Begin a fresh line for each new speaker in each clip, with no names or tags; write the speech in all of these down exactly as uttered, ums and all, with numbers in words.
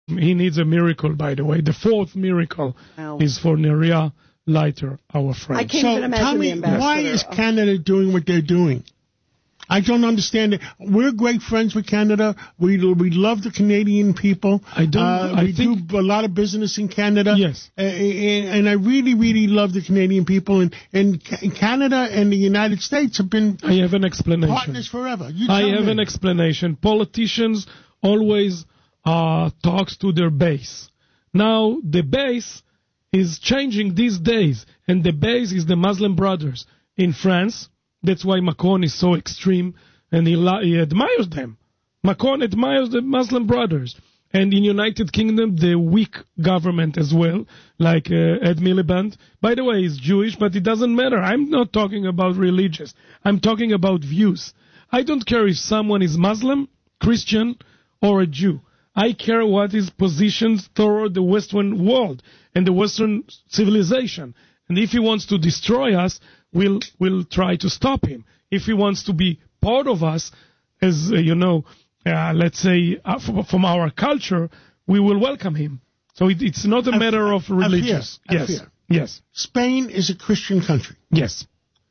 he needs a miracle, by the way. The fourth miracle
Ow.
is for Neria Leiter, our friend.
I can't
So
even imagine
tell
the
me,
ambassador.
why is Canada doing what they're doing? I don't understand it. We're great friends with Canada. We we love the Canadian people.
I don't.
Uh,
I
we
think,
do a lot of business in Canada.
Yes.
Uh, and, and I really, really love the Canadian people. And, and Canada and the United States have been
I have an explanation.
partners forever. You
I
tell
have
me.
an explanation. Politicians always uh, talks to their base. Now the base is changing these days, and the base is the Muslim Brothers in France. That's why Macron is so extreme, and he, he admires them. Macron admires the Muslim Brothers. And in United Kingdom, the weak government as well, like uh, Ed Miliband. By the way, he's Jewish, but it doesn't matter. I'm not talking about religious. I'm talking about views. I don't care if someone is Muslim, Christian, or a Jew. I care what his positions toward the Western world and the Western civilization. And if he wants to destroy us, we'll, we'll try to stop him. If he wants to be part of us, as uh, you know, uh, let's say uh, f- from our culture, we will welcome him. So it, it's not a matter of religious.
Afir,
Yes,
Afir.
yes,
Spain is a Christian country.
yes.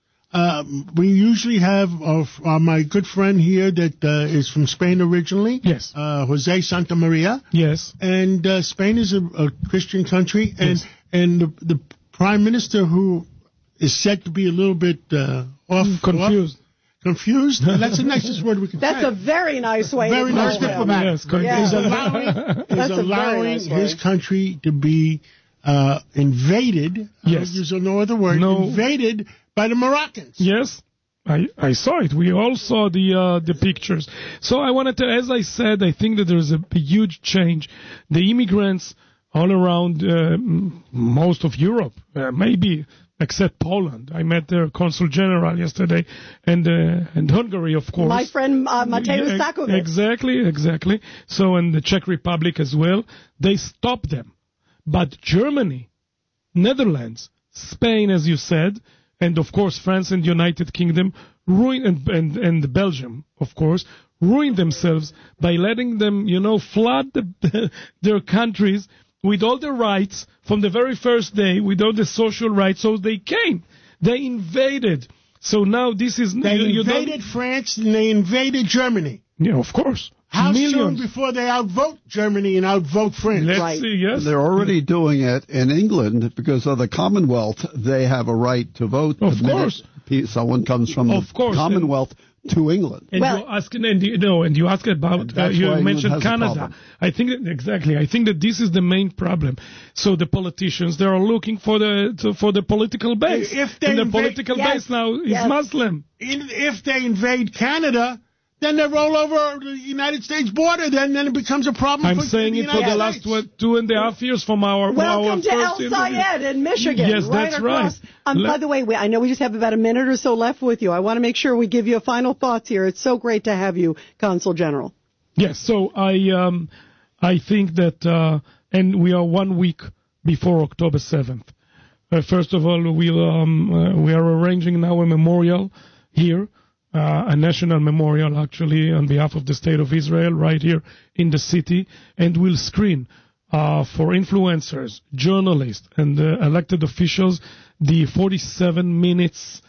Um, we usually have uh, uh, my good friend here that uh, is from Spain originally.
Yes.
Uh, Jose Santa Maria.
Yes.
And uh, Spain is a, a Christian country, and
Yes.
and the, the prime minister, who is said to be a little bit uh, off,
Confused.
off, confused. That's the nicest word we can
That's
say.
a very nice way
Very
to
nice
call him.
diplomat.
Yes, confused.
Yeah.
Is allowing,
That's
is
a very
allowing
nice way.
his country to be uh, invaded.
Yes.
I'll use no other word.
No.
Invaded by the Moroccans.
Yes, I, I saw it. We all saw the uh, the pictures. So I wanted to, as I said, I think that there's a, a huge change. The immigrants all around uh, m- most of Europe, uh, maybe except Poland. I met their consul general yesterday, and uh, and Hungary, of course.
My friend uh, Mateusz
Yeah,
Stakovic.
Exactly, exactly. So, and the Czech Republic as well. They stopped them. But Germany, Netherlands, Spain, as you said, and of course France and United Kingdom, ruined, and, and, and Belgium, of course, ruined themselves by letting them, you know, flood the, their countries with all the rights from the very first day, with all the social rights. So they came. They invaded. So now this is...
They
you, you
invaded France and they invaded Germany.
Yeah, of course.
How
Millions.
soon before they outvote Germany and outvote France?
Let's
Right.
see, yes.
They're already doing it in England because of the Commonwealth. They have a right to vote.
Of
the minute
course.
pe- someone comes from
Of
the
course.
Commonwealth to England.
And
Well-
you ask, and you know, and you ask about,
And
uh,
that's
you
why England
mentioned
has a
Canada.
problem.
I think that, exactly. I think that this is the main problem. So the politicians, they are looking for the to, for the political base,
If they
and the
invade-
political
Yes.
base now is
Yes.
Muslim.
In- If they invade Canada, then they roll over the United States border. Then, then it becomes a problem
I'm
for
saying
the
it for
United
the last
States.
what, two and a half years from our our
Welcome to El
first interview.
Sayed in Michigan.
Yes,
right
that's
across.
right.
Um,
Le-
by the way, we, I know we just have about a minute or so left with you. I want to make sure we give you a final thoughts here. It's so great to have you, Consul General.
Yes, so I um, I think that, uh, and we are one week before October seventh. Uh, first of all, we'll, um, uh, we are arranging now a memorial here, uh, a national memorial actually on behalf of the State of Israel right here in the city, and we'll screen uh, for influencers, journalists, and uh, elected officials the forty-seven minutes,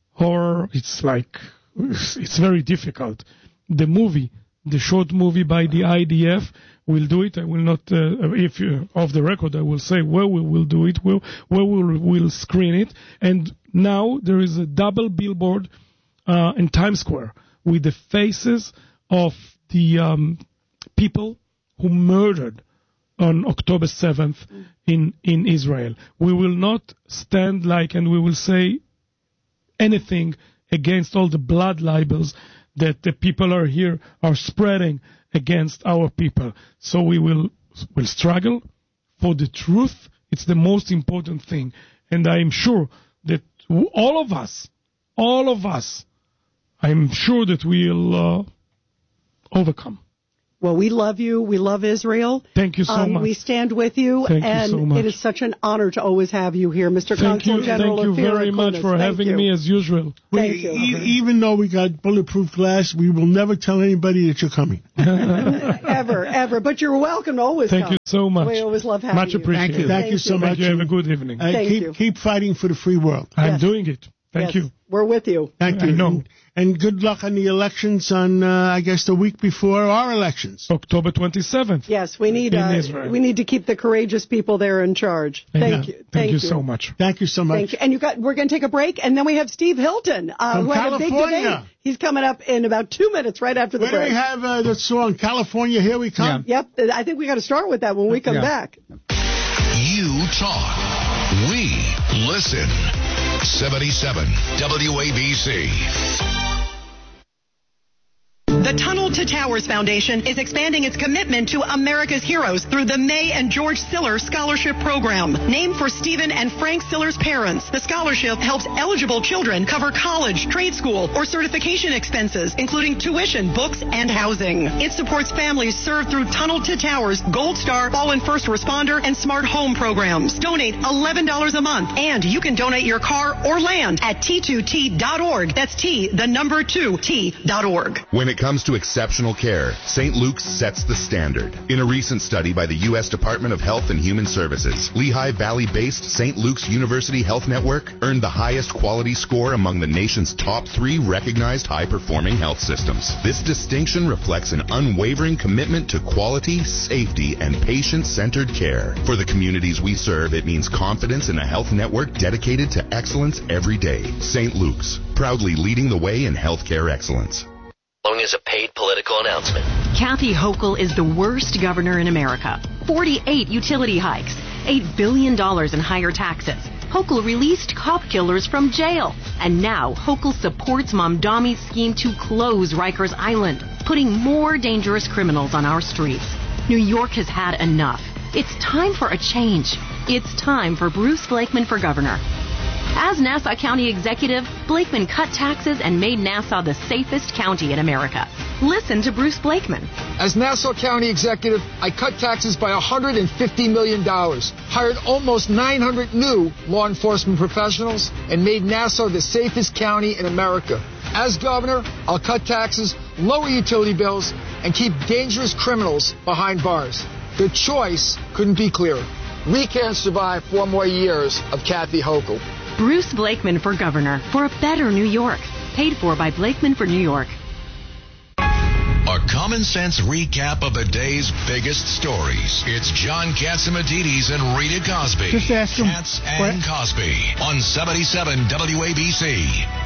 or it's like, it's very difficult. The movie, the short movie by the I D F, will do it. I will not, uh, if you, off the record, I will say where we will do it, where, where we will we'll screen it. And now there is a double billboard uh, in Times Square with the faces of the um, people who murdered on October seventh in, in Israel. We will not stand like, and we will say anything against all the blood libels that the people are here are spreading against our people. So we will will struggle for the truth. It's the most important thing. And I'm sure that all of us, all of us, I'm sure that we'll uh, overcome.
Well, we love you. We love Israel.
Thank you so
um,
much.
We stand with you.
Thank you
and
so much.
it is such an honor to always have you here, Mister
Thank
Consul
you,
General.
thank you
Ophir
very much
Akunis.
for
Thank
having
you.
me as usual.
We,
Thank you.
e- even though we got bulletproof glass, we will never tell anybody that you're coming.
Ever, ever. But you're welcome to always
Thank
come.
you so much.
We always love having
much
you.
appreciated.
Thank you. Thank,
Thank
you so
you.
much.
Thank you. Have a good evening.
Uh,
Thank
keep,
you.
keep fighting for the free world.
I'm
Yes.
doing it. Thank
Yes,
you.
We're with you.
Thank
I
you.
know.
And, and good luck on the elections on, uh, I guess, the week before our elections.
October twenty-seventh.
Yes, we need
In
uh,
Israel.
we need to keep the courageous people there in charge. Thank
Yeah.
you.
Thank,
Thank
you so much.
Thank you so much.
Thank you. And you got, we're going to take a break, and then we have Steve Hilton, uh,
From
who had a big
California.
debate. He's coming up in about two minutes, right after the
Where do
break.
we have uh, the song, California, Here We Come?
Yep, I think we got to start with that when we come
Yeah.
back.
You talk. We listen. seventy-seven W A B C.
The Tunnel to Towers Foundation is expanding its commitment to America's heroes through the May and George Siller Scholarship Program. Named for Stephen and Frank Siller's parents, the scholarship helps eligible children cover college, trade school, or certification expenses, including tuition, books, and housing. It supports families served through Tunnel to Towers, Gold Star, Fallen First Responder, and Smart Home programs. Donate eleven dollars a month, and you can donate your car or land at T two T dot org. That's T, the number two, T dot org.
When it comes to exceptional care, Saint Luke's sets the standard. In a recent study by the U S Department of Health and Human Services, Lehigh Valley-based Saint Luke's University Health Network earned the highest quality score among the nation's top three recognized high-performing health systems. This distinction reflects an unwavering commitment to quality, safety, and patient-centered care. For the communities we serve, it means confidence in a health network dedicated to excellence every day. Saint Luke's, proudly leading the way in healthcare excellence.
Following is a paid political announcement.
Kathy Hochul is the worst governor in America. forty-eight utility hikes, eight billion dollars in higher taxes. Hochul released cop killers from jail. And now Hochul supports Mamdami's scheme to close Rikers Island, putting more dangerous criminals on our streets. New York has had enough. It's time for a change. It's time for Bruce Blakeman for governor. As Nassau County Executive, Blakeman cut taxes and made Nassau the safest county in America. Listen to Bruce Blakeman.
As Nassau County Executive, I cut taxes by one hundred fifty million dollars, hired almost nine hundred new law enforcement professionals, and made Nassau the safest county in America. As governor, I'll cut taxes, lower utility bills, and keep dangerous criminals behind bars. The choice couldn't be clearer. We can't survive four more years of Kathy Hochul.
Bruce Blakeman for governor for a better New York. Paid for by Blakeman for New York.
A common sense recap of the day's biggest stories. It's John Catsimatidis and Rita Cosby.
Just ask him.
Katz and
What?
Cosby on seventy-seven W A B C.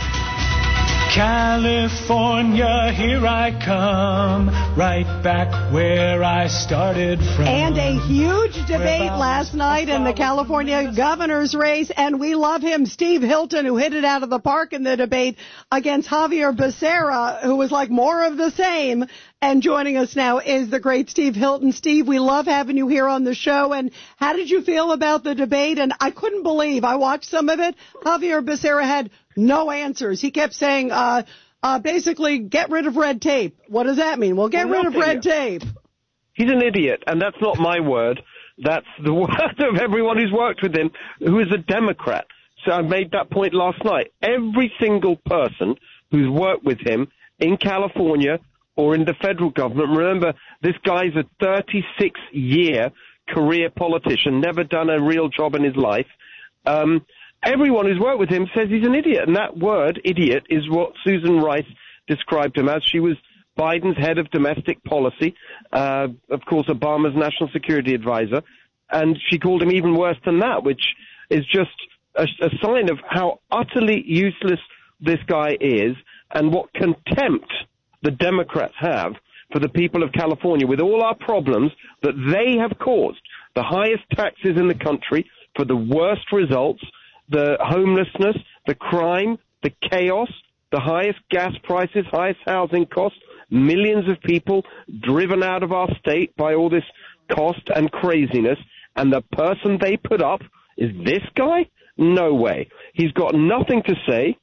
California, here I come, right back where I started from.
And a huge debate last night in the California governor's race, and we love him. Steve Hilton, who hit it out of the park in the debate against Javier Becerra, who was like more of the same. And joining us now is the great Steve Hilton. Steve, we love having you here on the show. And how did you feel about the debate? And I couldn't believe, I watched some of it, Javier Becerra had no answers. He kept saying, uh, uh, basically, get rid of red tape. What does that mean? Well, get
Well,
rid of red tape.
He's an idiot, and that's not my word. That's the word of everyone who's worked with him, who is a Democrat. So I made that point last night. Every single person who's worked with him in California or in the federal government, remember, this guy's a thirty-six year career politician, never done a real job in his life. Um, everyone who's worked with him says he's an idiot, and that word, idiot, is what Susan Rice described him as. She was Biden's head of domestic policy, uh, of course, Obama's national security advisor, and she called him even worse than that, which is just a, a sign of how utterly useless this guy is and what contempt the Democrats have for the people of California with all our problems that they have caused, the highest taxes in the country for the worst results, the homelessness, the crime, the chaos, the highest gas prices, highest housing costs, millions of people driven out of our state by all this cost and craziness, and the person they put up is this guy? No way. He's got nothing to say,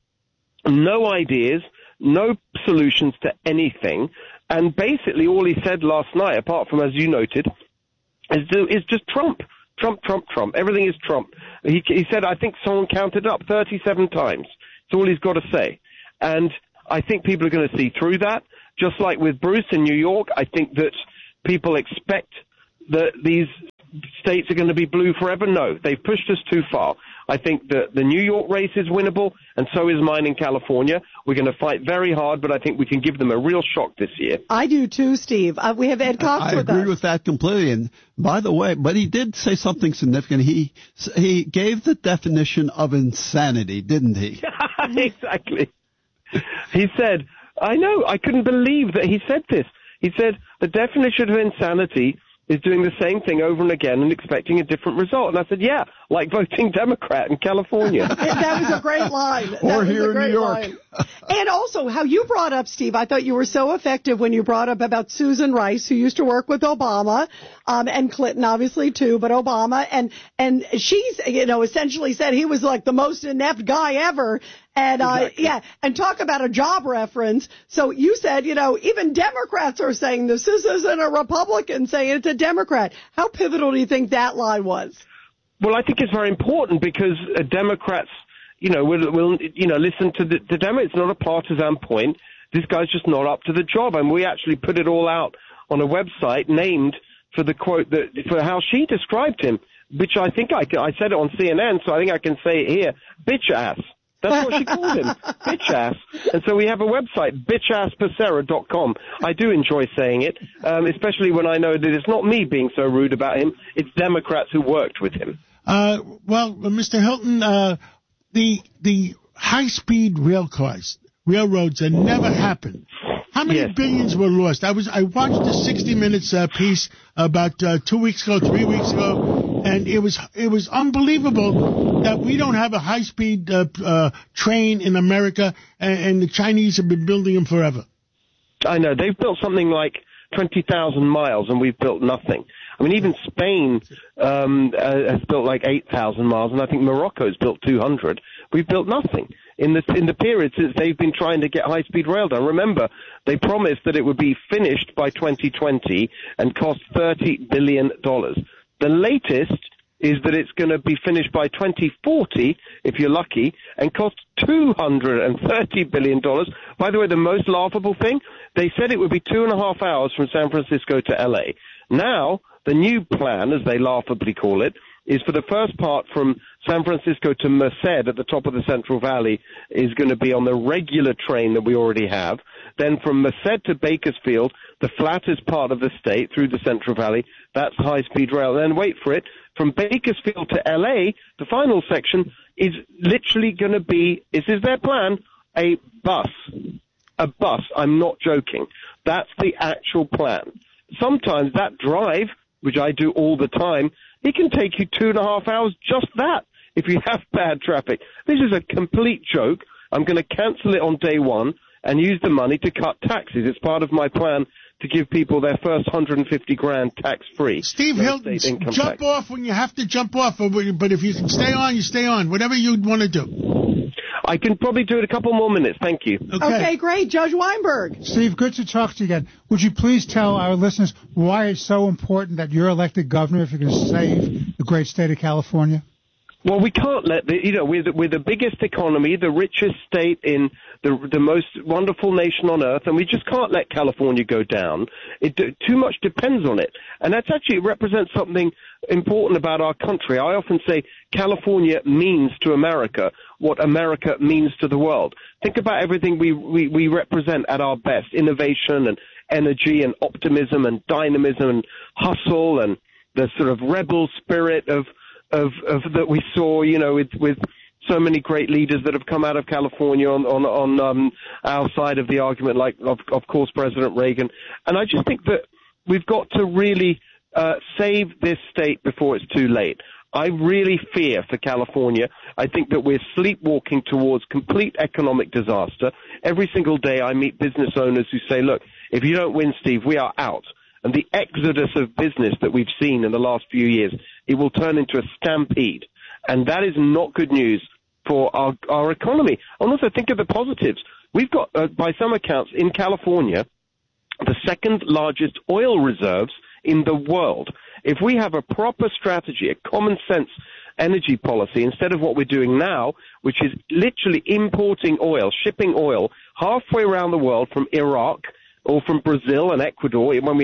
no ideas, no solutions to anything, and basically all he said last night, apart from, as you noted, is, is just Trump. Trump, Trump, Trump. Everything is Trump. He, he said, I think someone counted up thirty-seven times. It's all he's got to say. And I think people are going to see through that. Just like with Bruce in New York, I think that people expect that these states are going to be blue forever? No, they've pushed us too far. I think that the New York race is winnable, and so is mine in California. We're going to fight very hard, but I think we can give them a real shock this year.
I do too, Steve. Uh, we have Ed Cox
I
with us.
agree with that completely. And by the way, but he did say something significant. He he gave the definition of insanity, didn't he?
Exactly. He said, I know, I couldn't believe that he said this. He said the definition of insanity is doing the same thing over and again and expecting a different result. And I said, yeah, like voting Democrat in California.
That was a great line. That
or
was
here
a great
in New York.
Line. And also, how you brought up, Steve, I thought you were so effective when you brought up about Susan Rice, who used to work with Obama, um, and Clinton, obviously, too, but Obama. And, and she's, you know, essentially said he was like the most inept guy ever. And, uh,
exactly.
yeah, and talk about a job reference. So you said, you know, even Democrats are saying this. This isn't a Republican saying it's a Democrat. How pivotal do you think that line was?
Well, I think it's very important because uh, Democrats, you know, will, will you know, listen to the, the Democrats. It's not a partisan point. This guy's just not up to the job. And we actually put it all out on a website named for the quote, that, for how she described him, which I think I, I said it on C N N, so I think I can say it here, bitch ass. That's what she called him, bitch ass. And so we have a website, bitch ass becerra dot com. I do enjoy saying it, um, especially when I know that it's not me being so rude about him. It's Democrats who worked with him.
Uh, well, Mister Hilton, uh, the the high-speed rail cars, railroads, that never happened. How many
Yes.
billions were lost? I was I watched the sixty minutes uh, piece about uh, two weeks ago, three weeks ago, and it was it was unbelievable that we don't have a high-speed uh, uh, train in America, and, and the Chinese have been building them forever.
I know. They've built something like twenty thousand miles, and we've built nothing. I mean, even Spain um, uh, has built like eight thousand miles, and I think Morocco's built two hundred. We've built nothing in the in the period since they've been trying to get high-speed rail done. Remember, they promised that it would be finished by twenty twenty and cost thirty billion dollars. The latest is that it's going to be finished by twenty forty, if you're lucky, and cost two hundred thirty billion dollars. By the way, the most laughable thing, they said it would be two and a half hours from San Francisco to L A. Now, the new plan, as they laughably call it, is for the first part from San Francisco to Merced at the top of the Central Valley is going to be on the regular train that we already have. Then from Merced to Bakersfield, the flattest part of the state through the Central Valley, that's high-speed rail. And then wait for it, from Bakersfield to L A, the final section is literally going to be, this is their plan, a bus. A bus. I'm not joking. That's the actual plan. Sometimes that drive, which I do all the time, it can take you two and a half hours, just that, if you have bad traffic. This is a complete joke. I'm going to cancel it on day one and use the money to cut taxes. It's part of my plan to give people their first one hundred fifty grand tax-free.
Steve Hilton, jump
tax.
off when you have to jump off, but if you can stay on, you stay on, whatever you'd want to do.
I can probably do it a couple more minutes. Thank you.
Okay, okay great. Judge Weinberg.
Steve, good to talk to you again. Would you please tell our listeners why it's so important that you're elected governor if you're going to save the great state of California?
Well, we can't let the, you know, we're the, we're the biggest economy, the richest state in the the most wonderful nation on earth, and we just can't let California go down. It too much depends on it, and that's actually it represents something important about our country. I often say California means to America what America means to the world. Think about everything we we, we represent at our best: innovation and energy and optimism and dynamism and hustle and the sort of rebel spirit of Of, of that we saw, you know, with with so many great leaders that have come out of California on on, on um, our side of the argument, like of, of course President Reagan. And I just think that we've got to really uh, save this state before it's too late. I really fear for California. I think that we're sleepwalking towards complete economic disaster. Every single day I meet business owners who say, look, if you don't win, Steve, we are out. And the exodus of business that we've seen in the last few years, it will turn into a stampede. And that is not good news for our, our economy. And also think of the positives. We've got, uh, by some accounts, in California, the second largest oil reserves in the world. If we have a proper strategy, a common sense energy policy, instead of what we're doing now, which is literally importing oil, shipping oil halfway around the world from Iraq or from Brazil and Ecuador, when we have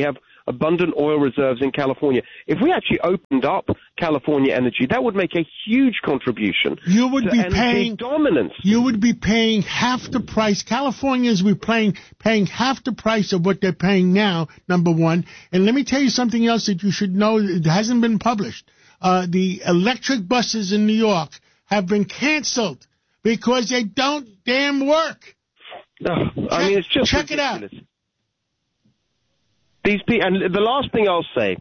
abundant oil reserves in California. If we actually opened up California energy, that would make a huge contribution
you would
to
be
energy
paying,
dominance.
You would be paying half the price. Californians would be paying, paying half the price of what they're paying now, number one. And let me tell you something else that you should know that hasn't been published. Uh, the electric buses in New York have been canceled because they don't damn work.
No, I mean, it's just
check
ridiculous.
it out.
These people, and the last thing I'll say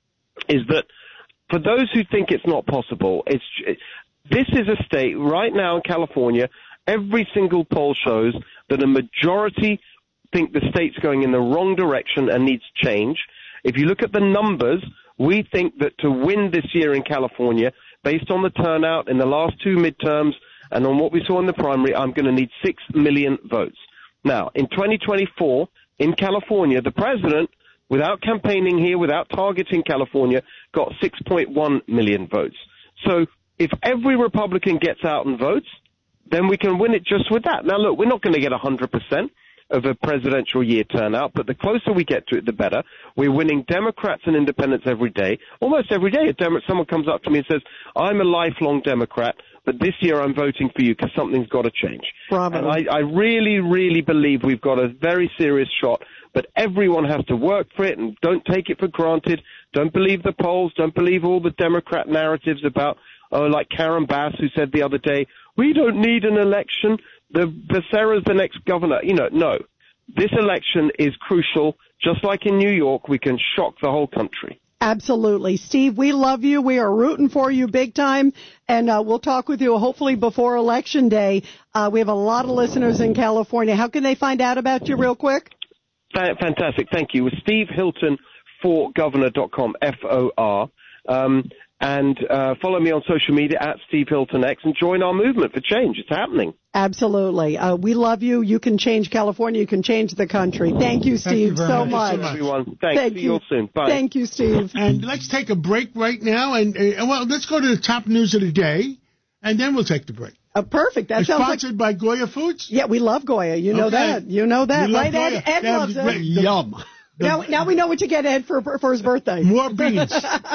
is that for those who think it's not possible, it's this is a state right now in California. Every single poll shows that a majority think the state's going in the wrong direction and needs change. If you look at the numbers, we think that to win this year in California, based on the turnout in the last two midterms and on what we saw in the primary, I'm going to need six million votes. Now, in twenty twenty-four, in California, the president, without campaigning here, without targeting California, got six point one million votes. So if every Republican gets out and votes, then we can win it just with that. Now, look, we're not going to get one hundred percent of a presidential year turnout, but the closer we get to it, the better. We're winning Democrats and independents every day. Almost every day, a Demo- someone comes up to me and says, I'm a lifelong Democrat, but this year I'm voting for you because something's got to change.
Bravo.
And I, I really, really believe we've got a very serious shot, but everyone has to work for it, and don't take it for granted. Don't believe the polls. Don't believe all the Democrat narratives about, oh, like Karen Bass, who said the other day, we don't need an election. The Becerra's the next governor. You know, no. This election is crucial. Just like in New York, we can shock the whole country.
Absolutely. Steve, we love you. We are rooting for you big time, and uh, we'll talk with you hopefully before Election Day. Uh, we have a lot of listeners in California. How can they find out about you real quick?
Fantastic. Thank you. Steve Hilton for governor dot com, F O R. Um, and uh, follow me on social media at Steve Hilton X and join our movement for change. It's happening.
Absolutely. Uh, we love you. You can change California. You can change the country. Thank you, Steve,
Thank you
so
much.
much.
Thank you,
everyone. Thanks.
Thank
See
you
you all soon. Bye.
Thank you, Steve.
And let's take a break right now. And, uh, well, let's go to the top news of the day, and then we'll take the break.
Uh, perfect. That
It's
sounds
sponsored
like...
by Goya Foods?
Yeah, we love Goya. You know
Okay.
that. You know that.
We love
Right, Ed?
Goya.
Ed
They have
loves
great-
it.
Yum.
Now, now we know what you get, Ed, for, for his birthday.
More beans.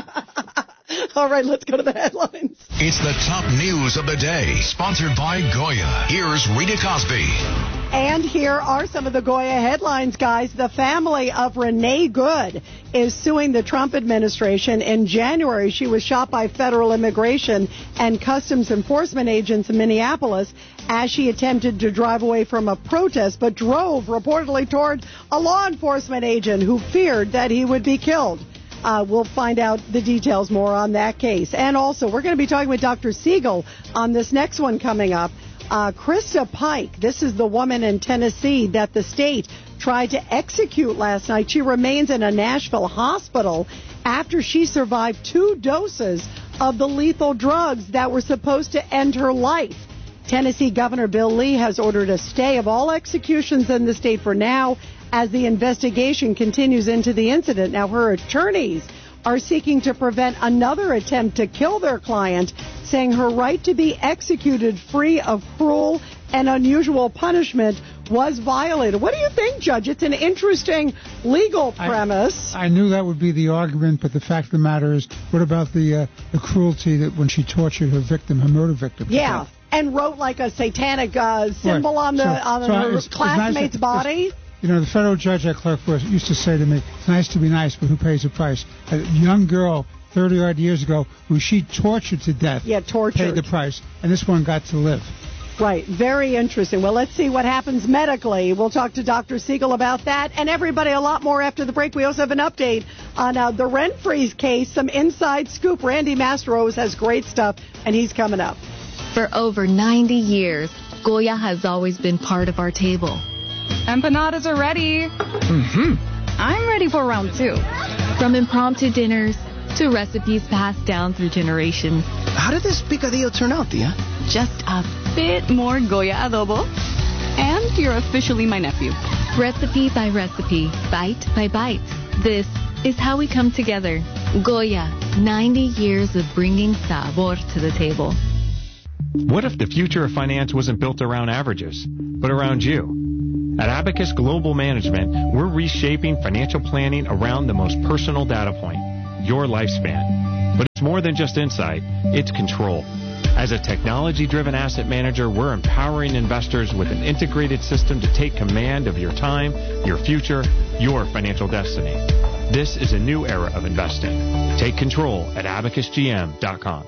All right, let's go to the headlines.
It's the top news of the day, sponsored by Goya. Here's Rita Cosby.
And here are some of the Goya headlines, guys. The family of Renee Good is suing the Trump administration. In January, she was shot by federal immigration and customs enforcement agents in Minneapolis as she attempted to drive away from a protest, but drove reportedly toward a law enforcement agent who feared that he would be killed. Uh, we'll find out the details more on that case. And also, we're going to be talking with Doctor Siegel on this next one coming up. Uh, Krista Pike, this is the woman in Tennessee that the state tried to execute last night. She remains in a Nashville hospital after she survived two doses of the lethal drugs that were supposed to end her life. Tennessee Governor Bill Lee has ordered a stay of all executions in the state for now as the investigation continues into the incident. Now, her attorneys are seeking to prevent another attempt to kill their client, saying her right to be executed free of cruel and unusual punishment was violated. What do you think, Judge? It's an interesting legal premise.
I, I knew that would be the argument, but the fact of the matter is, what about the uh, the cruelty that when she tortured her victim, her murder victim?
Yeah, and wrote like a satanic uh, symbol
Right.
on the
So-
on
so
her
it's- it's
classmate's
nice-
body.
You know, the federal judge I clerked for used to say to me, it's nice to be nice, but who pays the price? A young girl, thirty-odd years ago, who she tortured to death,
Yeah, tortured.
paid the price, and this one got to live.
Right. Very interesting. Well, let's see what happens medically. We'll talk to Doctor Siegel about that and everybody a lot more after the break. We also have an update on uh, the rent freeze case, some inside scoop. Randy Masteros has great stuff, and he's coming up.
For over ninety years, Goya has always been part of our table.
Empanadas are ready.
Mm-hmm.
I'm ready for round two.
From impromptu dinners to recipes passed down through generations.
How did this picadillo turn out, Tia?
Just a bit more Goya adobo. And you're officially my nephew.
Recipe by recipe, bite by bite. This is how we come together. Goya, ninety years of bringing sabor to the table.
What if the future of finance wasn't built around averages, but around you? At Abacus Global Management, we're reshaping financial planning around the most personal data point, your lifespan. But it's more than just insight, it's control. As a technology-driven asset manager, we're empowering investors with an integrated system to take command of your time, your future, your financial destiny. This is a new era of investing. Take control at abacus g m dot com.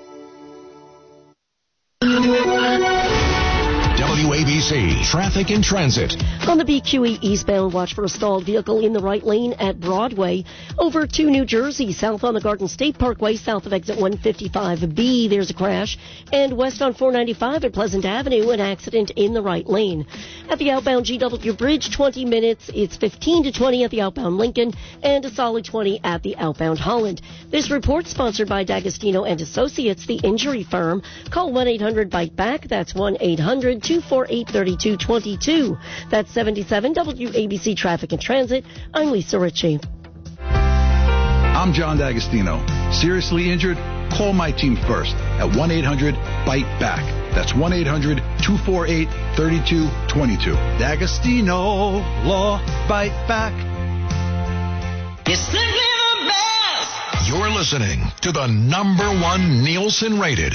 W A B C Traffic and Transit.
On the B Q E eastbound, watch for a stalled vehicle in the right lane at Broadway. Over to New Jersey, south on the Garden State Parkway, south of exit one fifty-five B, there's a crash. And west on four ninety-five at Pleasant Avenue, an accident in the right lane. At the outbound G W Bridge, twenty minutes. It's fifteen to twenty at the outbound Lincoln, and a solid twenty at the outbound Holland. This report sponsored by D'Agostino and Associates, the injury firm. Call one eight hundred bite back. That's one eight hundred two four eight three two two two. That's seventy-seven W A B C Traffic and Transit. I'm Lisa Ritchie.
I'm John D'Agostino. Seriously injured? Call my team first at one eight hundred bite back. That's one eight hundred two four eight three two two two. D'Agostino Law Bite Back.
It's simply the best. You're listening to the number one Nielsen rated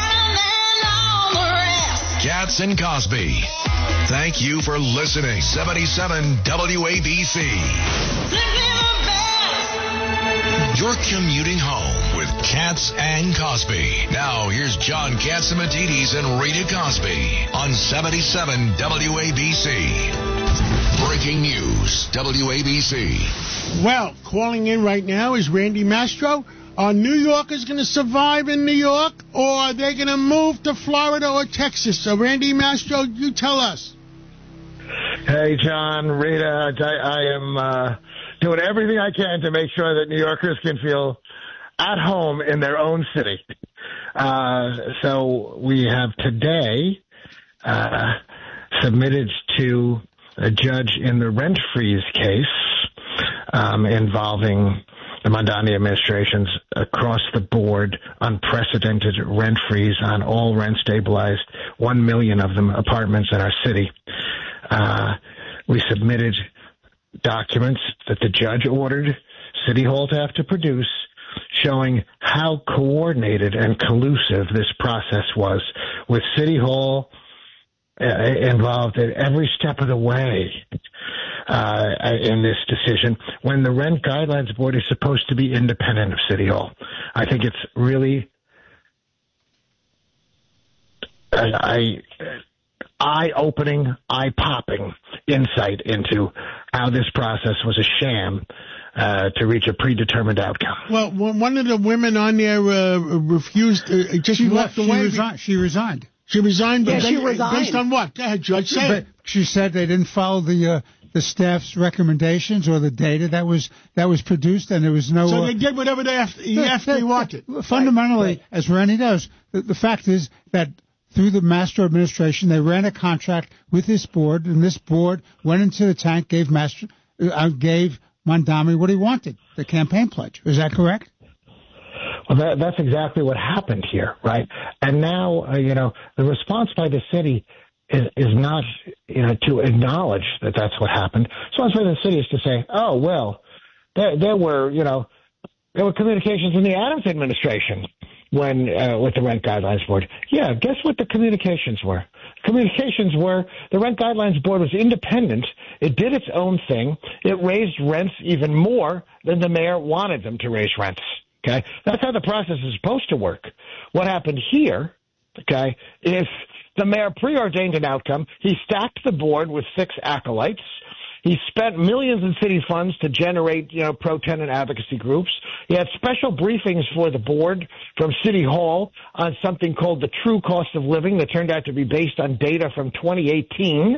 Cats and Cosby. Thank you for listening. seventy-seven W A B C. You're commuting home with Cats and Cosby. Now, here's John Catsimatidis and Rita Cosby on seventy-seven W A B C. Breaking news, W A B C.
Well, calling in right now is Randy Mastro. Are New Yorkers going to survive in New York, or are they going to move to Florida or Texas? So, Randy Mastro, you tell us.
Hey, John, Rita, I, I am uh, doing everything I can to make sure that New Yorkers can feel at home in their own city. Uh, so we have today uh, submitted to a judge in the rent freeze case um, involving the Mamdani administration's across-the-board unprecedented rent freeze on all rent-stabilized, one million of them apartments in our city. Uh, we submitted documents that the judge ordered City Hall to have to produce showing how coordinated and collusive this process was, with City Hall uh, involved at every step of the way uh, in this decision, when the Rent Guidelines Board is supposed to be independent of City Hall. I think it's really I, I eye-opening, eye-popping insight into how this process was a sham uh, to reach a predetermined outcome.
Well, one of the women on there uh, refused, uh, just
she
walked
left.
away.
She, resi- she resigned.
She resigned, but
yeah,
they,
she resigned.
based on what? Go ahead, Judge. Say
but
it.
She said they didn't follow the uh, the staff's recommendations or the data that was that was produced, and there was no.
So
uh,
they did whatever they have, they, have they wanted.
Fundamentally,
right, right.
as Randy knows, the, the fact is that through the Mastro administration, they ran a contract with this board, and this board went into the tank, gave Mastro, uh, gave Mamdani what he wanted, the campaign pledge. Is that correct?
Well, that, that's exactly what happened here, right? And now, uh, you know, the response by the city is, is not, you know, to acknowledge that that's what happened. The response by the city is to say, oh, well, there, there were, you know, there were communications in the Adams administration when uh, with the Rent Guidelines Board. Yeah, guess what the communications were? Communications were the Rent Guidelines Board was independent. It did its own thing. It raised rents even more than the mayor wanted them to raise rents. Okay, that's how the process is supposed to work. What happened here, okay, is the mayor preordained an outcome. He stacked the board with six acolytes. He spent millions in city funds to generate, you know, pro-tenant advocacy groups. He had special briefings for the board from City Hall on something called the true cost of living that turned out to be based on data from twenty eighteen.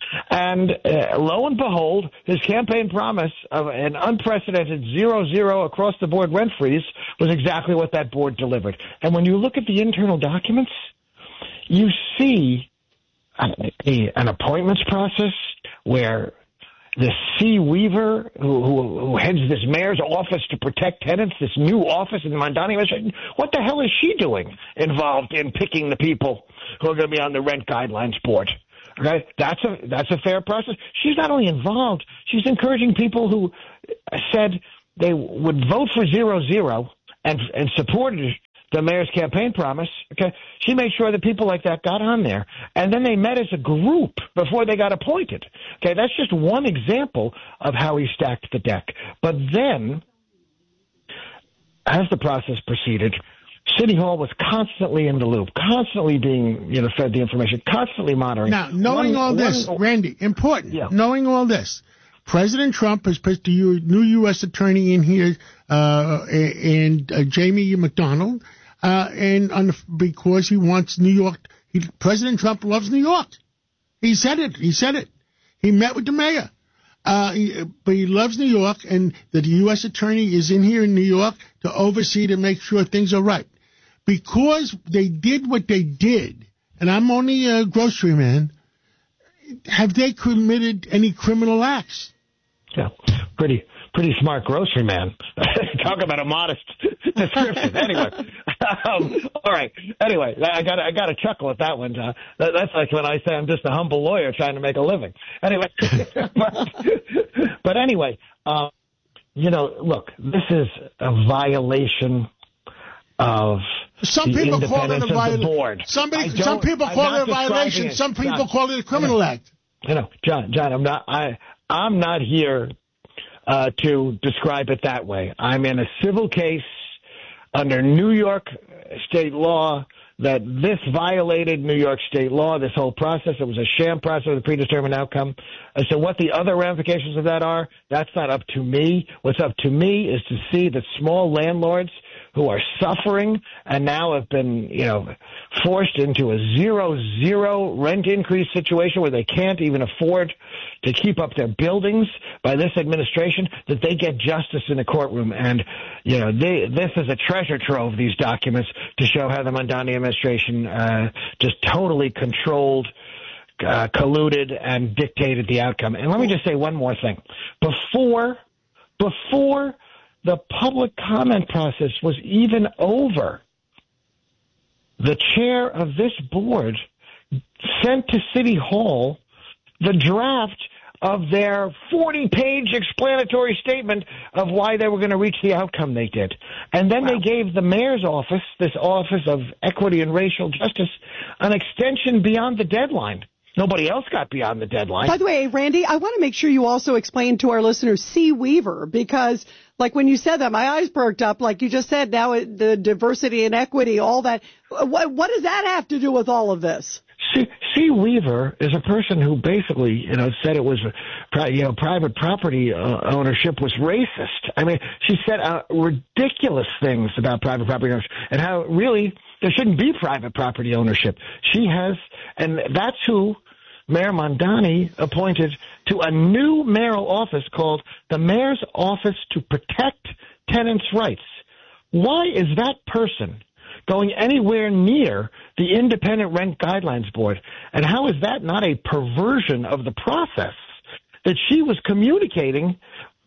And uh, lo and behold, his campaign promise of an unprecedented zero-zero across-the-board rent freeze was exactly what that board delivered. And when you look at the internal documents, you see a, a, an appointments process where the C. Weaver, who, who, who heads this mayor's office to protect tenants, this new office in the Mamdani administration, what the hell is she doing involved in picking the people who are going to be on the Rent Guidelines Board? Okay, that's a that's a fair process. She's not only involved; she's encouraging people who said they would vote for zero zero and and supported the mayor's campaign promise. Okay, she made sure that people like that got on there, and then they met as a group before they got appointed. Okay, that's just one example of how he stacked the deck. But then, as the process proceeded, City Hall was constantly in the loop, constantly being, you know, fed the information, constantly monitoring.
Now, knowing
one,
all this,
one,
Randy, important.
Yeah.
Knowing all this, President Trump has put the new U S attorney in here, uh, and uh, Jamie McDonald, uh, and on the, because he wants New York. He, President Trump loves New York. He said it. He said it. He met with the mayor. Uh, he, but he loves New York, and the U S attorney is in here in New York to oversee, to make sure things are right. Because they did what they did, and I'm only a grocery man, have they committed any criminal acts?
Yeah, pretty pretty smart grocery man. Talk about a modest description. Anyway, um, all right. Anyway, I got I got a chuckle at that one, John. That, that's like when I say I'm just a humble lawyer trying to make a living. Anyway, but, but anyway, um, you know, look, this is a violation of
some
the
people call it a
violation.
Somebody, some people call it a violation.
It,
some people
John,
call it a criminal
you know,
act.
You know, John, John, I'm not. I I'm not here uh, to describe it that way. I'm in a civil case under New York state law that this violated New York state law, this whole process. It was a sham process with a predetermined outcome. And so what the other ramifications of that are, that's not up to me. What's up to me is to see that small landlords who are suffering and now have been, you know, forced into a zero, zero rent increase situation where they can't even afford to keep up their buildings by this administration, that they get justice in the courtroom. And, you know, they, this is a treasure trove, these documents, to show how the Mamdani administration uh, just totally controlled, uh, colluded, and dictated the outcome. And let me just say one more thing. Before, before the public comment process was even over, the chair of this board sent to City Hall the draft of their forty-page explanatory statement of why they were going to reach the outcome they did. And then wow. they gave the mayor's office, this Office of Equity and Racial Justice, an extension beyond the deadline. Nobody else got beyond the deadline.
By the way, Randy, I want to make sure you also explain to our listeners C. Weaver, because like when you said that, my eyes perked up. Like you just said, now it, the diversity and equity, all that. What, what does that have to do with all of this?
C. C. Weaver is a person who basically, you know, said it was, you know, private property uh, ownership was racist. I mean, she said uh, ridiculous things about private property ownership and how really there shouldn't be private property ownership. She has, and that's who Mayor Mamdani appointed to a new mayoral office called the Mayor's Office to Protect Tenants' Rights. Why is that person going anywhere near the Independent Rent Guidelines Board? And how is that not a perversion of the process that she was communicating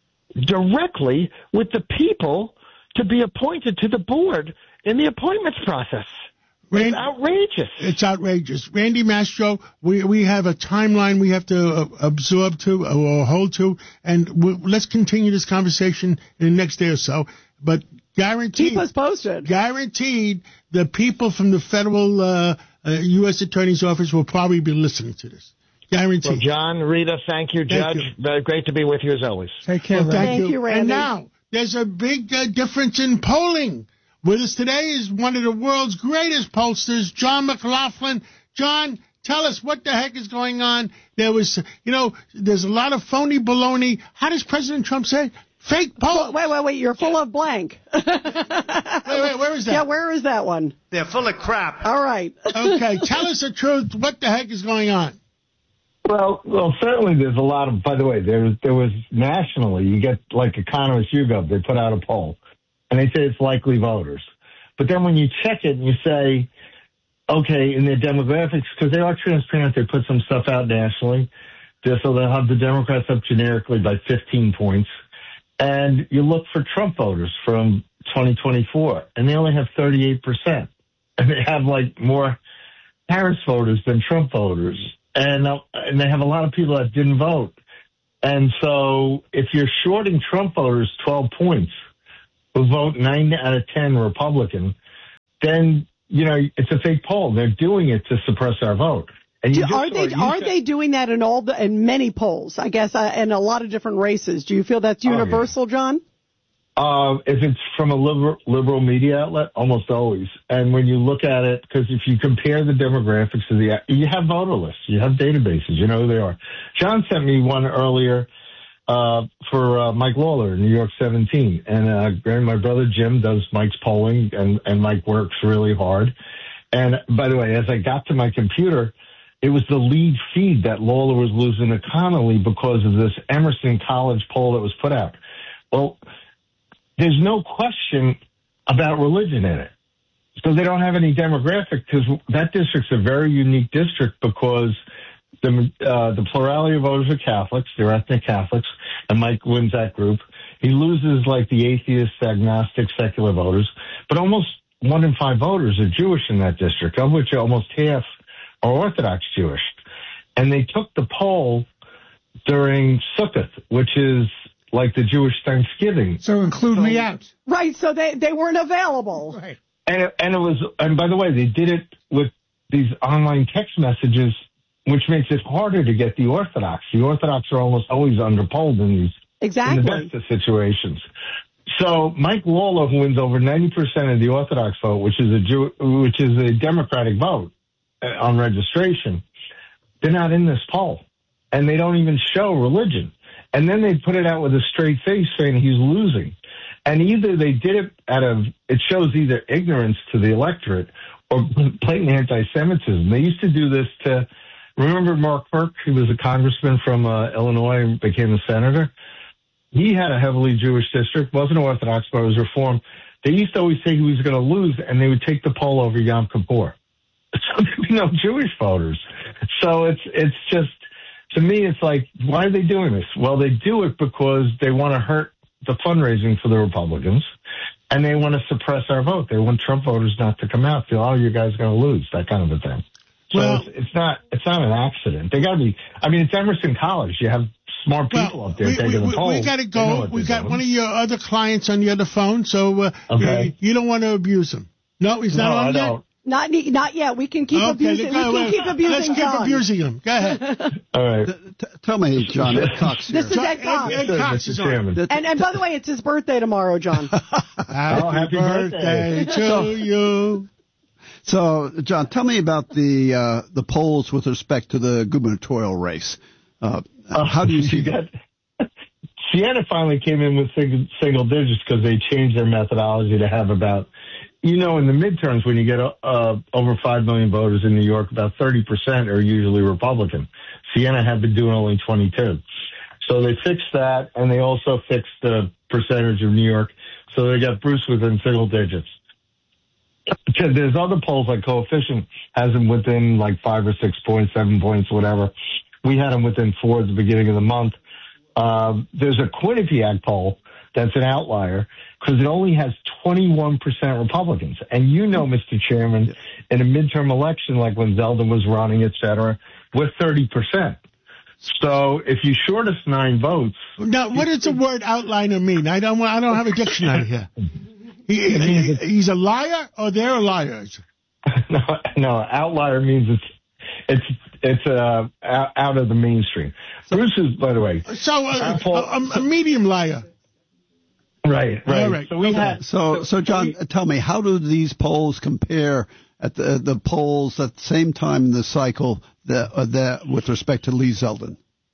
directly with the people to be appointed to the board in the appointments process? It's outrageous.
It's outrageous. Randy Mastro, we we have a timeline we have to uh, absorb to or hold to, and we, let's continue this conversation in the next day or so. But guaranteed,
keep us posted.
Guaranteed, the people from the federal uh, uh, U S Attorney's Office will probably be listening to this. Guaranteed.
Well, John, Rita, thank you,
thank
Judge.
You.
Uh, great to be with you as always.
Take care.
Well, thank,
thank you. you, Randy.
And now there's a big uh, difference in polling. With us today is one of the world's greatest pollsters, John McLaughlin. John, tell us what the heck is going on. There was, you know, there's a lot of phony baloney. How does President Trump say? Fake poll.
Wait, wait, wait. You're full of blank.
wait, wait, where is that?
Yeah, where is that one?
They're full of crap.
All right.
Okay, tell us the truth. What the heck is going on?
Well, well, certainly there's a lot of, by the way, there, there was nationally, you get like Economist YouGov, they put out a poll. And they say it's likely voters. But then when you check it and you say, okay, in their demographics, because they are transparent, they put some stuff out nationally, just so they'll have the Democrats up generically by fifteen points. And you look for Trump voters from twenty twenty-four, and they only have thirty-eight percent. And they have, like, more Harris voters than Trump voters. and uh, and they have a lot of people that didn't vote. And so if you're shorting Trump voters twelve points, who vote nine out of ten Republican, then, you know, it's a fake poll. They're doing it to suppress our vote. And you
Do,
just,
are they are said, they doing that in all the, in many polls? I guess uh, in a lot of different races. Do you feel that's universal, oh, yeah. John?
Uh, if it's from a liberal, liberal media outlet, almost always. And when you look at it, because if you compare the demographics of the, you have voter lists, you have databases, you know who they are. John sent me one earlier uh, for uh, Mike Lawler in New York seventeen. And, uh, and my brother Jim does Mike's polling, and, and Mike works really hard. And by the way, as I got to my computer, it was the lead feed that Lawler was losing to Connolly because of this Emerson College poll that was put out. Well, there's no question about religion in it. So they don't have any demographic, because that district's a very unique district because the uh, the plurality of voters are Catholics, they're ethnic Catholics, and Mike wins that group. He loses like the atheists, agnostic, secular voters, but almost one in five voters are Jewish in that district, of which almost half are Orthodox Jewish. And they took the poll during Sukkot, which is like the Jewish Thanksgiving.
So include so, me out.
Right, so they, they weren't available.
Right.
And it, and it was, and by the way, they did it with these online text messages, which makes it harder to get the Orthodox. The Orthodox are almost always underpolled in these,
exactly.
in the best of situations. So Mike Lawler, who wins over ninety percent of the Orthodox vote, which is a Jew, which is a Democratic vote on registration, they're not in this poll, and they don't even show religion. And then they put it out with a straight face saying he's losing. And either they did it out of, it shows either ignorance to the electorate or blatant anti-Semitism. They used to do this to, remember Mark Burke? He was a congressman from uh, Illinois and became a senator. He had a heavily Jewish district, wasn't Orthodox, but was Reform. They used to always say he was going to lose, and they would take the poll over Yom Kippur. So there'd be no Jewish voters. So it's it's just, to me, it's like, why are they doing this? Well, they do it because they want to hurt the fundraising for the Republicans, and they want to suppress our vote. They want Trump voters not to come out, feel, oh, you guys are going to lose, that kind of a thing. So well, it's, it's not it's not an accident. They got to be, I mean, it's Emerson College. You have smart people
well,
up there
we,
taking
we,
the polls.
We got to go. We got
doing.
one of your other clients on the other phone, so uh,
okay.
you, you don't want to abuse him. No, he's not
no,
on
I
yet?
don't.
Not not yet. We can keep
okay,
abusing. We can
away.
keep abusing.
Let's keep
John.
abusing him. Go ahead.
All right.
T- t- tell me, John. Ed Cox here.
This is Ed Cox.
Ed, Ed Cox is on.
And and by the way, it's his birthday tomorrow, John.
happy,
oh, happy birthday,
birthday to you.
So, John, tell me about the uh, the polls with respect to the gubernatorial race. Uh, uh, how do you see that?
Siena finally came in with single, single digits because they changed their methodology to have about, you know, in the midterms when you get uh, over five million voters in New York, about thirty percent are usually Republican. Siena had been doing only twenty-two. So they fixed that, and they also fixed the percentage of New York. So they got Bruce within single digits. Because there's other polls like Coefficient has him within like five or six points, seven points, whatever. We had him within four at the beginning of the month. Uh, there's a Quinnipiac poll that's an outlier because it only has twenty-one percent Republicans. And you know, Mister Chairman, in a midterm election, like when Zeldin was running, et cetera, we're thirty percent. So if you short us nine votes.
Now, what does the word outliner mean? I don't I don't have a dictionary here. He, he, he's a liar, or they're liars?
No, no. Outlier means it's it's it's uh, out of the mainstream. Bruce is, by the way.
So uh, a, a medium liar.
Right, right.
All right.
So we
okay.
had.
So, so John, tell me, how do these polls compare at the the polls at the same time in the cycle that uh, that with respect to Lee Zeldin?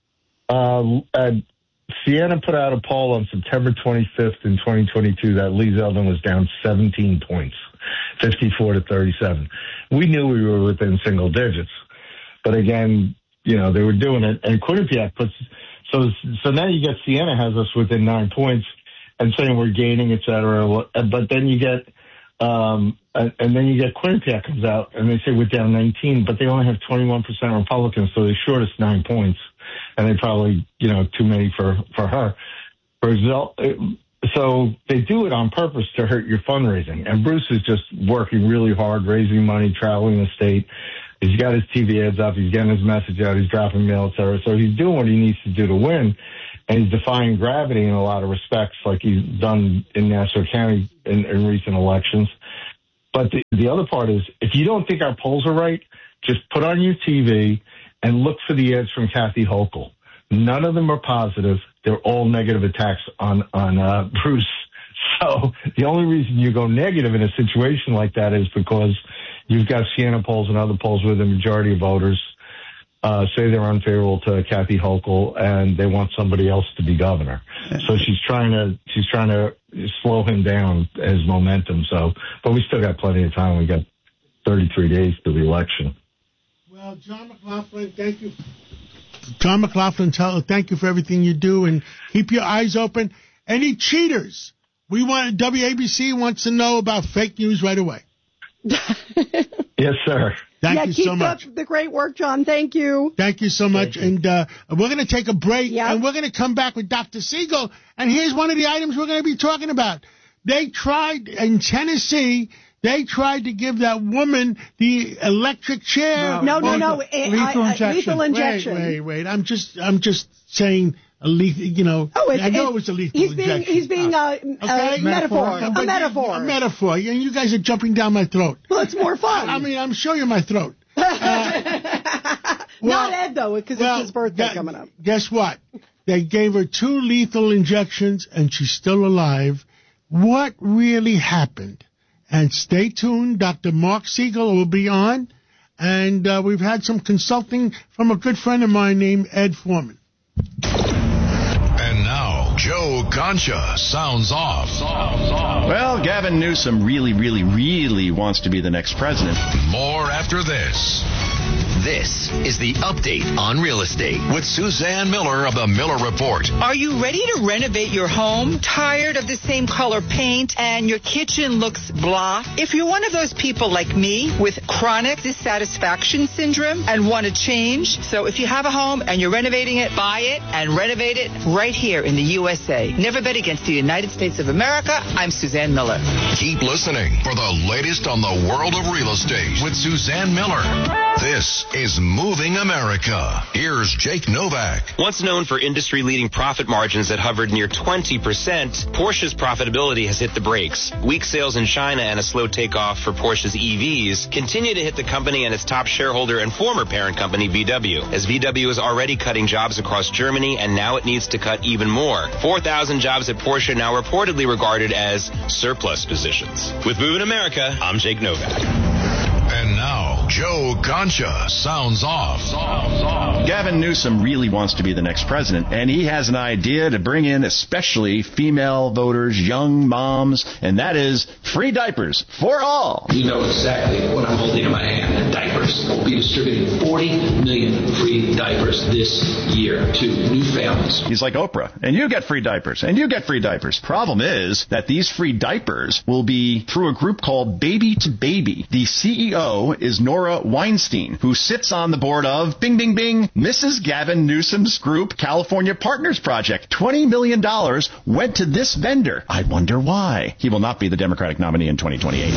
Uh, uh, Siena put out a poll on September twenty-fifth in twenty twenty-two that Lee Zeldin was down seventeen points, fifty-four to thirty-seven. We knew we were within single digits, but again, you know, they were doing it. And Quinnipiac puts so so now you get Siena has us within nine points and saying we're gaining, et cetera. But then you get um, and then you get Quinnipiac comes out and they say we're down nineteen, but they only have twenty-one percent Republicans, so they short us nine points. And they probably, you know, too many for, for her. For example, so they do it on purpose to hurt your fundraising. And Bruce is just working really hard, raising money, traveling the state. He's got his T V ads up. He's getting his message out. He's dropping mail, et cetera. So he's doing what he needs to do to win. And he's defying gravity in a lot of respects, like he's done in Nassau County in, in recent elections. But the, the other part is, if you don't think our polls are right, just put on your T V and look for the ads from Kathy Hochul. None of them are positive. They're all negative attacks on, on uh, Bruce. So the only reason you go negative in a situation like that is because you've got Siena polls and other polls where the majority of voters uh, say they're unfavorable to Kathy Hochul and they want somebody else to be governor. So she's trying to she's trying to slow him down, his momentum. So, but we still got plenty of time. We got thirty-three days to the election.
Well, John McLaughlin, thank you. John McLaughlin, tell, thank you for everything you do, and keep your eyes open. Any cheaters? We want W A B C wants to know about fake news right away.
Yes, sir.
Thank
yeah,
you
keep
so much.
up the great work, John. Thank you.
Thank you so much. You. And uh, we're going to take a break,
yep.
and we're going to come back with Doctor Siegel. And here's one of the items we're going to be talking about. They tried in Tennessee. They tried to give that woman the electric chair.
No, no, no. no.
Lethal
I, I,
injection.
Lethal injection.
Wait, wait, wait. I'm just, I'm just saying a lethal. You know.
Oh, it's,
I know
it's,
it was a lethal
he's
injection.
Being, he's being uh,
okay?
a metaphor. A
but
metaphor.
You, a metaphor. And you guys are jumping down my throat.
Well, it's more fun.
I mean, I'm showing you my throat. Uh, well,
Not Ed, though, because
well,
it's his birthday
that,
coming up.
Guess what? They gave her two lethal injections, and she's still alive. What really happened? And stay tuned. Doctor Mark Siegel will be on. And uh, we've had some consulting from a good friend of mine named Ed Foreman.
And now, Joe Concha sounds off. Sounds off.
Well, Gavin Newsom really, really, really wants to be the next president.
More after this.
This is the update on real estate
with Suzanne Miller of the Miller Report.
Are you ready to renovate your home? Tired of the same color paint and your kitchen looks blah? If you're one of those people like me with chronic dissatisfaction syndrome and want to change, so if you have a home and you're renovating it, buy it and renovate it right here in the U S A. Never bet against the United States of America. I'm Suzanne Miller.
Keep listening for the latest on the world of real estate with Suzanne Miller. This is Moving America. Here's Jake Novak.
Once known for industry-leading profit margins that hovered near twenty percent, Porsche's profitability has hit the brakes. Weak sales in China and a slow takeoff for Porsche's E Vs continue to hit the company and its top shareholder and former parent company, V W, as V W is already cutting jobs across Germany, and now it needs to cut even more. four thousand jobs at Porsche now reportedly regarded as surplus positions. With Moving America, I'm Jake Novak.
And now, Joe Concha sounds off. Sounds off.
Gavin Newsom really wants to be the next president, and he has an idea to bring in especially female voters, young moms, and that is free diapers for all.
You know exactly what I'm holding in my hand. Diapers. We'll be distributing forty million free diapers this year to new families.
He's like Oprah, and you get free diapers, and you get free diapers. Problem is that these free diapers will be through a group called Baby to Baby. The C E O is Nora Weinstein, who sits on the board of, bing, bing, bing, Missus Gavin Newsom's group, California Partners Project. twenty million dollars went to this vendor. I wonder why. He will not be the Democratic nominee in twenty twenty-eight.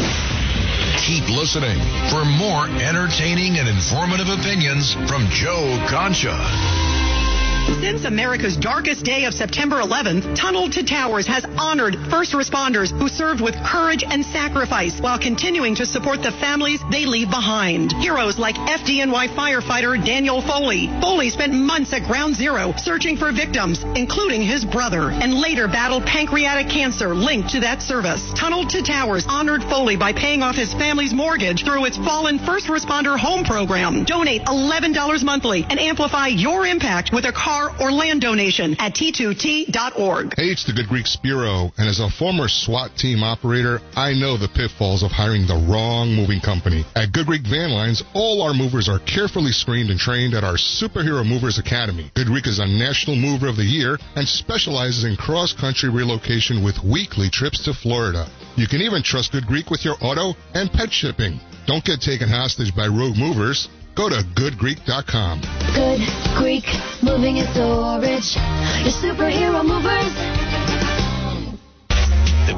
Keep listening for more entertaining and informative opinions from Joe Concha.
Since America's darkest day of September eleventh, Tunnel to Towers has honored first responders who served with courage and sacrifice while continuing to support the families they leave behind. Heroes like F D N Y firefighter Daniel Foley. Foley spent months at Ground Zero searching for victims, including his brother, and later battled pancreatic cancer linked to that service. Tunnel to Towers honored Foley by paying off his family's mortgage through its Fallen First Responder Home Program. Donate eleven dollars monthly and amplify your impact with a car or land donation at T two T dot org.
Hey, it's the Good Greek Spiro, and as a former SWAT team operator, I know the pitfalls of hiring the wrong moving company. At Good Greek Van Lines, all our movers are carefully screened and trained at our Superhero Movers Academy. Good Greek is a National Mover of the Year and specializes in cross-country relocation with weekly trips to Florida. You can even trust Good Greek with your auto and pet shipping. Don't get taken hostage by rogue movers. Go to good greek dot com.
Good Greek Moving and Storage. Your superhero movers.
The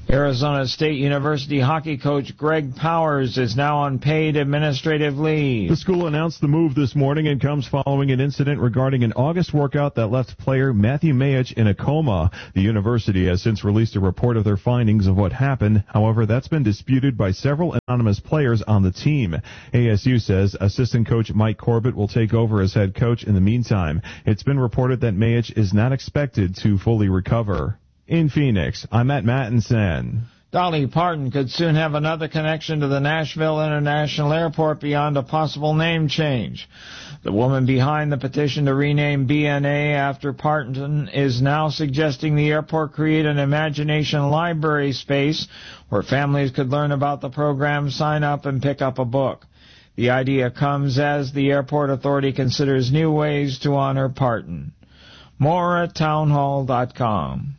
Arizona State University hockey coach Greg Powers is now on paid administrative leave.
The school announced the move this morning and comes following an incident regarding an August workout that left player Matthew Mayich in a coma. The university has since released a report of their findings of what happened. However, that's been disputed by several anonymous players on the team. A S U says assistant coach Mike Corbett will take over as head coach in the meantime. It's been reported that Mayich is not expected to fully recover. In Phoenix, I'm at Mattinson.
Dolly Parton could soon have another connection to the Nashville International Airport beyond a possible name change. The woman behind the petition to rename B N A after Parton is now suggesting the airport create an imagination library space where families could learn about the program, sign up, and pick up a book. The idea comes as the airport authority considers new ways to honor Parton. More at townhall dot com.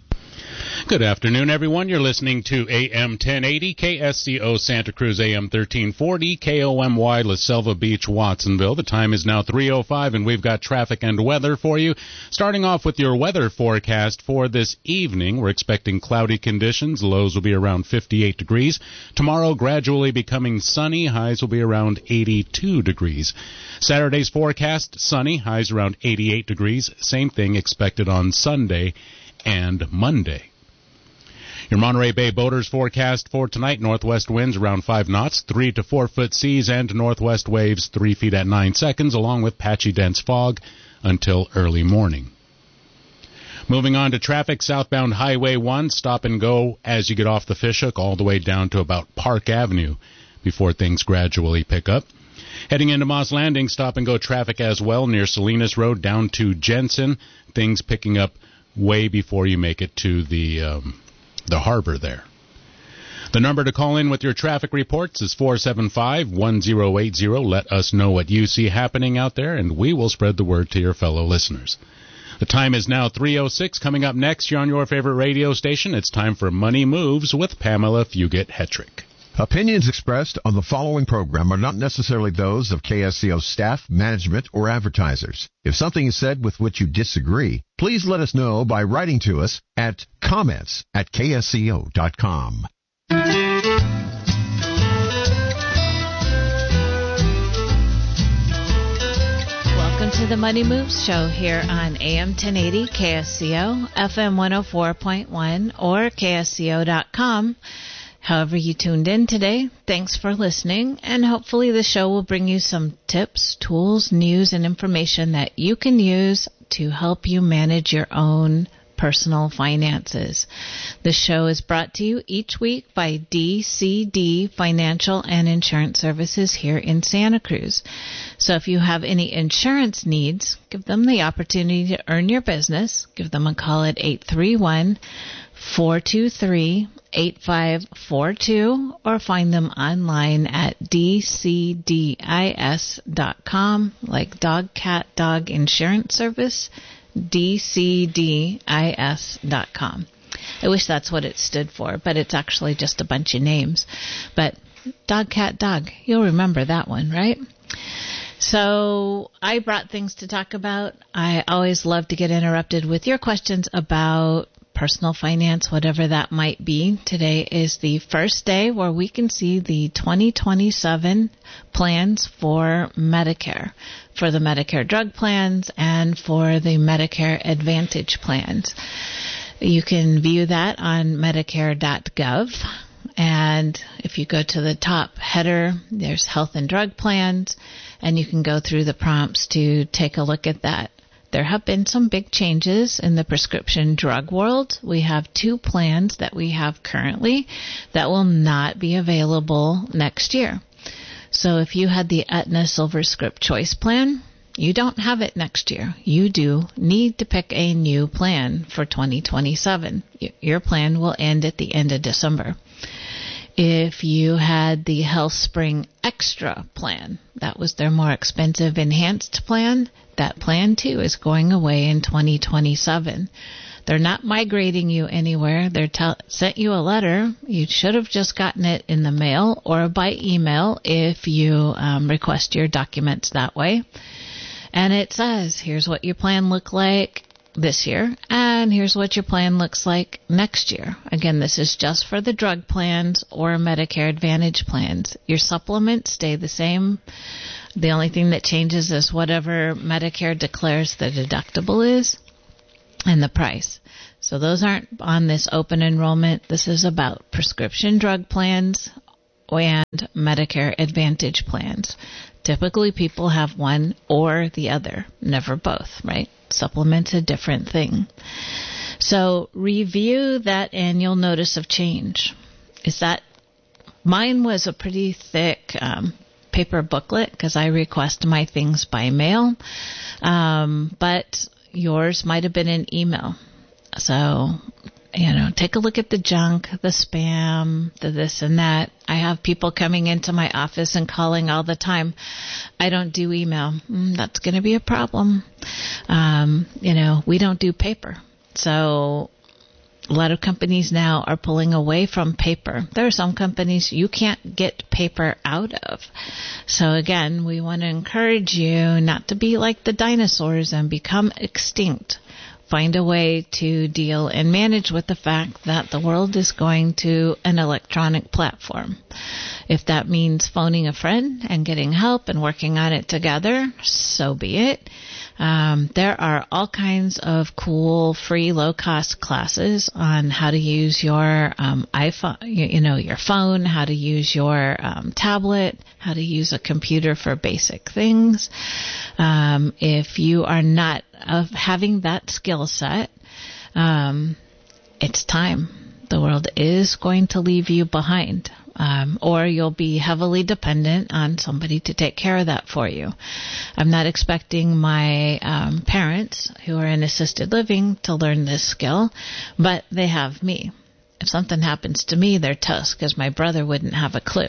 Good afternoon, everyone. You're listening to A M ten eighty, K S C O Santa Cruz, A M thirteen forty, K O M Y La Selva Beach, Watsonville. The time is now three oh five, and we've got traffic and weather for you. Starting off with your weather forecast for this evening, we're expecting cloudy conditions. Lows will be around fifty-eight degrees. Tomorrow, gradually becoming sunny. Highs will be around eighty-two degrees. Saturday's forecast, sunny. Highs around eighty-eight degrees. Same thing expected on Sunday and Monday. Your Monterey Bay boaters forecast for tonight, northwest winds around five knots, three to four foot seas, and northwest waves three feet at nine seconds, along with patchy dense fog until early morning. Moving on to traffic, southbound Highway one, stop and go as you get off the Fishhook all the way down to about Park Avenue before things gradually pick up. Heading into Moss Landing, stop and go traffic as well near Salinas Road down to Jensen. Things picking up way before you make it to the um, the harbor there. The number to call in with your traffic reports is four seven five, one zero eight zero. Let us know what you see happening out there, and we will spread the word to your fellow listeners. The time is now three oh six. Coming up next, you're on your favorite radio station. It's time for Money Moves with Pamela Fugit-Hetrick.
Opinions expressed on the following program are not necessarily those of K S C O staff, management, or advertisers. If something is said with which you disagree, please let us know by writing to us at comments at K S C O dot com.
Welcome to the Money Moves Show here on A M ten eighty K S C O, F M one oh four point one, or K S C O dot com. However you tuned in today, thanks for listening, and hopefully the show will bring you some tips, tools, news, and information that you can use to help you manage your own personal finances. The show is brought to you each week by D C D Financial and Insurance Services here in Santa Cruz. So if you have any insurance needs, give them the opportunity to earn your business. Give them a call at eight three one, four two three, eight five four two or find them online at D C D I S dot com, like dog, cat, dog insurance service, D C D I S dot com. I wish that's what it stood for, but it's actually just a bunch of names. But dog, cat, dog, you'll remember that one, right? So I brought things to talk about. I always love to get interrupted with your questions about personal finance, whatever that might be. Today is the first day where we can see the twenty twenty-seven plans for Medicare, for the Medicare drug plans and for the Medicare Advantage plans. You can view that on Medicare dot gov. And if you go to the top header, there's health and drug plans, and you can go through the prompts to take a look at that. There have been some big changes in the prescription drug world. We have two plans that we have currently that will not be available next year. So if you had the Aetna SilverScript Choice plan, you don't have it next year. You do need to pick a new plan for twenty twenty-seven. Your plan will end at the end of December. If you had the HealthSpring Extra plan, that was their more expensive enhanced plan, that plan too is going away in twenty twenty-seven. They're not migrating you anywhere. They're t- sent you a letter. You should have just gotten it in the mail or by email if you um, request your documents that way. And it says, here's what your plan look like. this year, and here's what your plan looks like next year. Again, this is just for the drug plans or Medicare Advantage plans. Your supplements stay the same. The only thing that changes is whatever Medicare declares the deductible is and the price. So those aren't on this open enrollment. This is about prescription drug plans and Medicare Advantage plans. Typically, people have one or the other, never both, right? Supplement's a different thing. So review that annual notice of change. Is that, mine was a pretty thick um, paper booklet because I request my things by mail, um, but yours might have been an email. So, you know, take a look at the junk, the spam, the this and that. I have people coming into my office and calling all the time. I don't do email. Mm, that's going to be a problem. Um, you know, we don't do paper. So a lot of companies now are pulling away from paper. There are some companies you can't get paper out of. So again, we want to encourage you not to be like the dinosaurs and become extinct. Find a way to deal and manage with the fact that the world is going to an electronic platform. If that means phoning a friend and getting help and working on it together, so be it. Um, there are all kinds of cool, free, low-cost classes on how to use your um, iPhone, you, you know, your phone, how to use your um, tablet, how to use a computer for basic things. Um, if you are not of having that skill set, um, it's time. The world is going to leave you behind. Um, or you'll be heavily dependent on somebody to take care of that for you. I'm not expecting my um, parents who are in assisted living to learn this skill, but they have me. If something happens to me, they're toast because my brother wouldn't have a clue.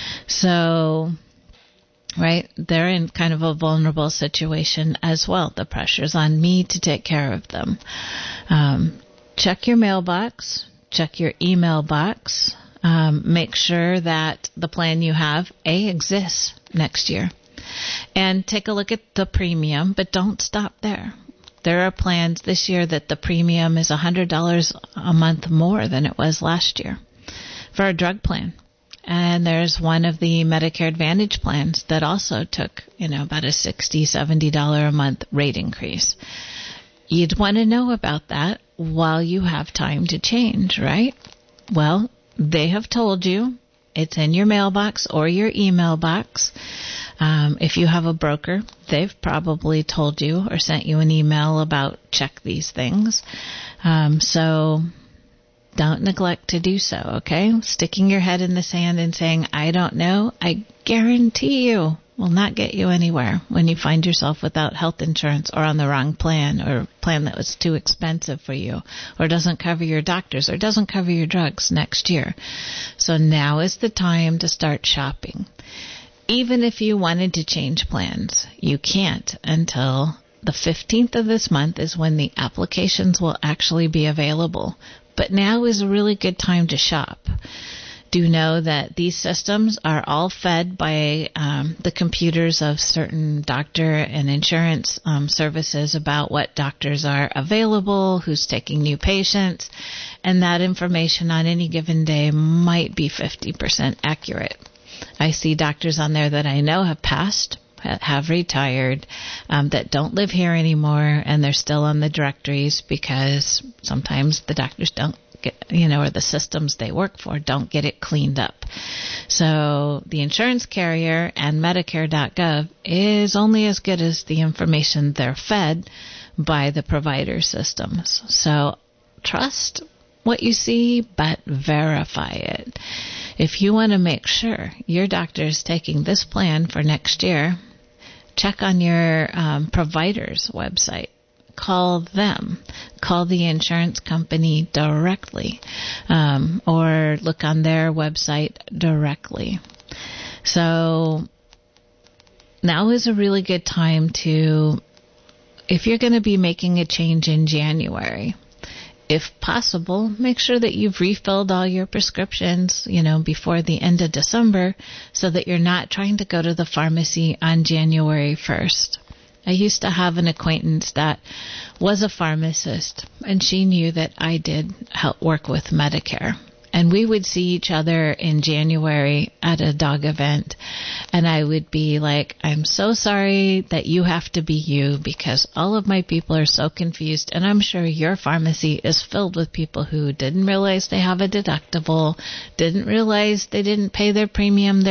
So, right, they're in kind of a vulnerable situation as well. The pressure's on me to take care of them. Um, check your mailbox, check your email box. Um, make sure that the plan you have, A, exists next year. And take a look at the premium, but don't stop there. There are plans this year that the premium is one hundred dollars a month more than it was last year for a drug plan. And there's one of the Medicare Advantage plans that also took, you know, about a sixty dollars, seventy dollars a month rate increase. You'd want to know about that while you have time to change, right? Well, they have told you. It's in your mailbox or your email box. Um, if you have a broker, they've probably told you or sent you an email about check these things. Um, so don't neglect to do so, okay? Sticking your head in the sand and saying, I don't know, I guarantee you will not get you anywhere when you find yourself without health insurance or on the wrong plan or a plan that was too expensive for you or doesn't cover your doctors or doesn't cover your drugs next year. So now is the time to start shopping. Even if you wanted to change plans, you can't until the fifteenth of this month is when the applications will actually be available. But now is a really good time to shop. Do know that these systems are all fed by um, the computers of certain doctor and insurance um, services about what doctors are available, who's taking new patients, and that information on any given day might be fifty percent accurate. I see doctors on there that I know have passed, have retired, um, that don't live here anymore, and they're still on the directories because sometimes the doctors don't get, you know, or the systems they work for don't get it cleaned up. So the insurance carrier and Medicare dot gov is only as good as the information they're fed by the provider systems. So trust what you see, but verify it. If you want to make sure your doctor is taking this plan for next year, check on your um, provider's website. Call them. Call the insurance company directly, um, or look on their website directly. So now is a really good time to, if you're going to be making a change in January, if possible, make sure that you've refilled all your prescriptions, you know, before the end of December so that you're not trying to go to the pharmacy on January first. I used to have an acquaintance that was a pharmacist, and she knew that I did help work with Medicare. And we would see each other in January at a dog event, and I would be like, I'm so sorry that you have to be you, because all of my people are so confused, and I'm sure your pharmacy is filled with people who didn't realize they have a deductible, didn't realize they didn't pay their premium